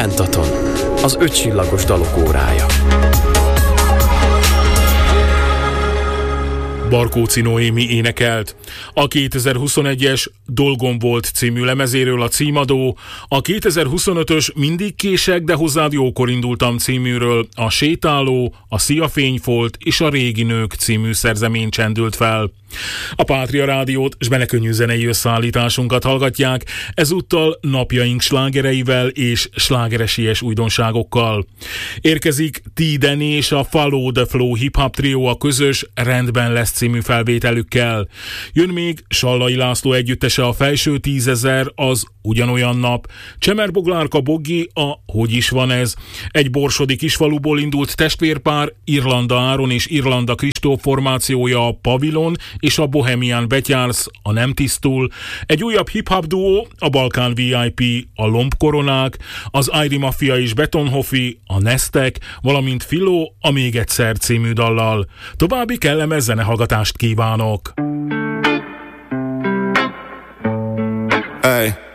Pentaton, az 5 csillagos dalok órája. Barkóczy Noémi énekelt. A 2021-es Dolgom volt című lemezéről a címadó, a 2025-ös Mindig kések, de hozzád jókor indultam címűről a Sétáló, a Szia fényfolt és a Régi nők című szerzemény csendült fel. A Pátria Rádiót s belekönnyű zenei összeállításunkat hallgatják, ezúttal napjaink slágereivel és slágeresélyes újdonságokkal. Érkezik T-Den és a Follow the Flow hip-hop trió a közös Rendben lesz című felvételükkel. Jön még Sallai László együttese a Felső 10 000, az Ugyanolyan nap, Csemer Boglárka Boggi a Hogy is van ez, egy borsodi kisfaluból indult testvérpár, Irlanda Áron és Irlanda Kristóf formációja a Pavilon és a Bohemian Betyársz, a Nem tisztul, egy újabb hip-hop duó, a Balkán VIP, a Lombkoronák, az Airi Mafia és Betonhofi, a Neztek, valamint Filó a Még egyszer című dallal. További kellemes zenehallgatást kívánok! Hey.